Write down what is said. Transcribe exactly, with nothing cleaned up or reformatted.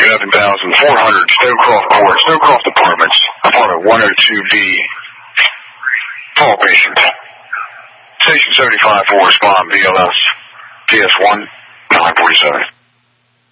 eleven thousand four hundred, Stowcroft Court, Stowcroft Apartments, apartment one oh two B. Call patient. Station seventy-five for respond, B L S, P S one, nine forty-seven.